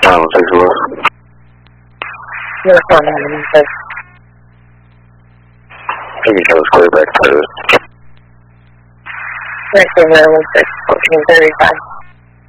961. Uniform 916. You can tell us clear back to 19 916, 1435.